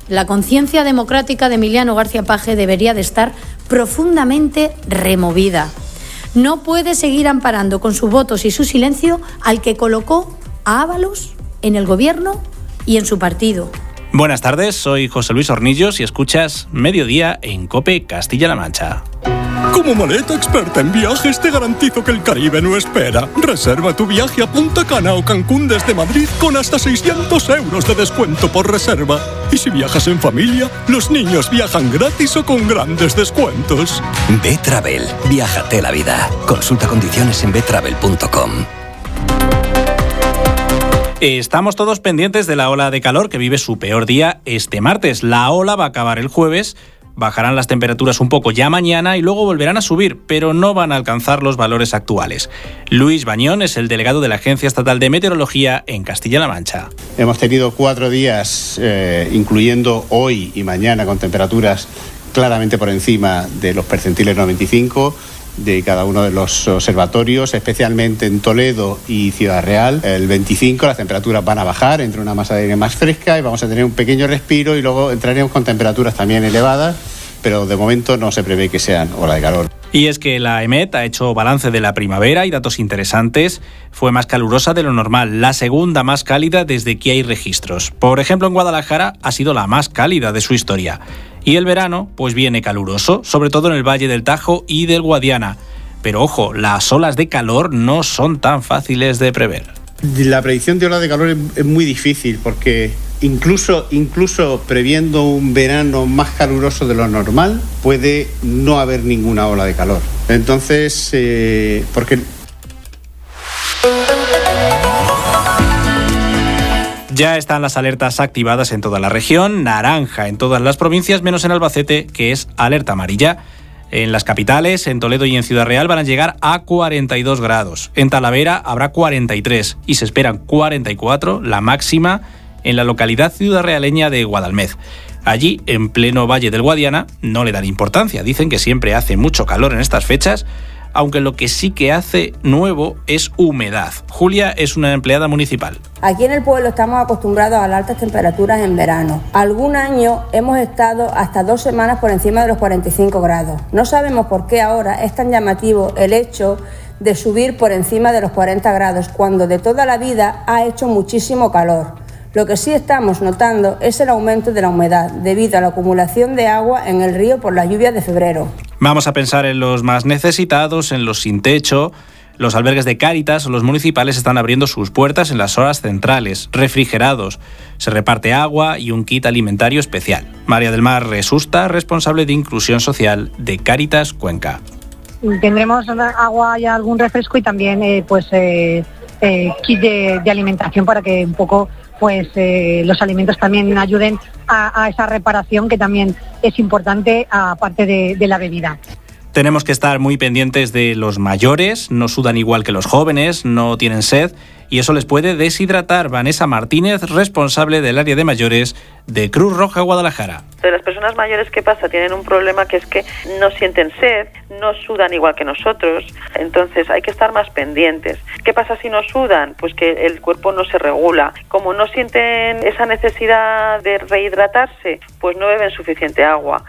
La conciencia democrática de Emiliano García Paje debería de estar profundamente removida. No puede seguir amparando con sus votos y su silencio al que colocó a Ábalos en el gobierno y en su partido. Buenas tardes, soy José Luis Hornillos y escuchas Mediodía en COPE Castilla-La Mancha. Como maleta experta en viajes te garantizo que el Caribe no espera. Reserva tu viaje a Punta Cana o Cancún desde Madrid con hasta 600 euros de descuento por reserva. Y si viajas en familia, los niños viajan gratis o con grandes descuentos. B-Travel. Viájate la vida. Consulta condiciones en betravel.com. Estamos todos pendientes de la ola de calor que vive su peor día este martes. La ola va a acabar el jueves, bajarán las temperaturas un poco ya mañana y luego volverán a subir, pero no van a alcanzar los valores actuales. Luis Bañón es el delegado de la Agencia Estatal de Meteorología en Castilla-La Mancha. Hemos tenido 4 días, incluyendo hoy y mañana, con temperaturas claramente por encima de los percentiles 95 de cada uno de los observatorios, especialmente en Toledo y Ciudad Real. El 25 las temperaturas van a bajar, entra una masa de aire más fresca y vamos a tener un pequeño respiro y luego entraremos con temperaturas también elevadas, pero de momento no se prevé que sean ola de calor. Y es que la EMET ha hecho balance de la primavera y datos interesantes. Fue más calurosa de lo normal, la segunda más cálida desde que hay registros. Por ejemplo, en Guadalajara ha sido la más cálida de su historia. Y el verano, pues viene caluroso, sobre todo en el Valle del Tajo y del Guadiana. Pero ojo, las olas de calor no son tan fáciles de prever. La predicción de ola de calor es muy difícil porque incluso previendo un verano más caluroso de lo normal, puede no haber ninguna ola de calor. Entonces, porque... Ya están las alertas activadas en toda la región, naranja en todas las provincias, menos en Albacete, que es alerta amarilla. En las capitales, en Toledo y en Ciudad Real, van a llegar a 42 grados. En Talavera habrá 43 y se esperan 44, la máxima, en la localidad ciudadrealeña de Guadalmedz. Allí, en pleno Valle del Guadiana, no le dan importancia. Dicen que siempre hace mucho calor en estas fechas, aunque lo que sí que hace nuevo es humedad. Julia es una empleada municipal. Aquí en el pueblo estamos acostumbrados a las altas temperaturas en verano. Algún año hemos estado hasta 2 semanas por encima de los 45 grados. No sabemos por qué ahora es tan llamativo el hecho de subir por encima de los 40 grados, cuando de toda la vida ha hecho muchísimo calor. Lo que sí estamos notando es el aumento de la humedad debido a la acumulación de agua en el río por las lluvias de febrero. Vamos a pensar en los más necesitados, en los sin techo. Los albergues de Cáritas o los municipales están abriendo sus puertas en las horas centrales, refrigerados. Se reparte agua y un kit alimentario especial. María del Mar Resusta, responsable de Inclusión Social de Cáritas Cuenca. Tendremos agua y algún refresco y también kit de alimentación para que un poco los alimentos también ayuden a esa reparación que también es importante aparte de la bebida. Tenemos que estar muy pendientes de los mayores, no sudan igual que los jóvenes, no tienen sed y eso les puede deshidratar. Vanessa Martínez, responsable del área de mayores de Cruz Roja Guadalajara. De las personas mayores, ¿qué pasa? Tienen un problema que es que no sienten sed, no sudan igual que nosotros, entonces hay que estar más pendientes. ¿Qué pasa si no sudan? Pues que el cuerpo no se regula. Como no sienten esa necesidad de rehidratarse, pues no beben suficiente agua.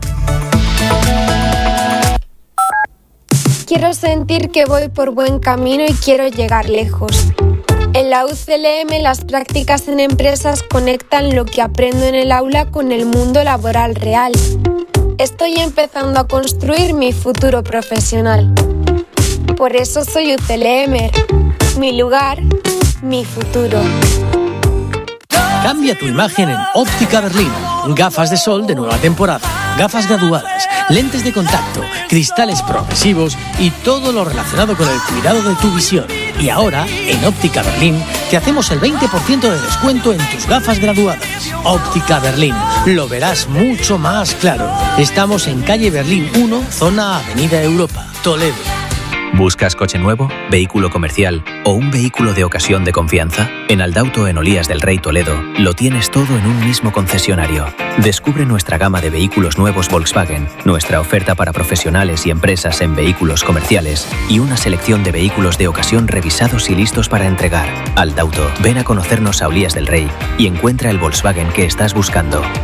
Quiero sentir que voy por buen camino y quiero llegar lejos. En la UCLM las prácticas en empresas conectan lo que aprendo en el aula con el mundo laboral real. Estoy empezando a construir mi futuro profesional. Por eso soy UCLMer. Mi lugar, mi futuro. Cambia tu imagen en Óptica Berlín. Gafas de sol de nueva temporada, gafas graduadas, lentes de contacto, cristales progresivos y todo lo relacionado con el cuidado de tu visión. Y ahora, en Óptica Berlín, te hacemos el 20% de descuento en tus gafas graduadas. Óptica Berlín, lo verás mucho más claro. Estamos en calle Berlín 1, zona Avenida Europa, Toledo. ¿Buscas coche nuevo, vehículo comercial o un vehículo de ocasión de confianza? En Aldauto en Olías del Rey Toledo lo tienes todo en un mismo concesionario. Descubre nuestra gama de vehículos nuevos Volkswagen, nuestra oferta para profesionales y empresas en vehículos comerciales y una selección de vehículos de ocasión revisados y listos para entregar. Aldauto, ven a conocernos a Olías del Rey y encuentra el Volkswagen que estás buscando.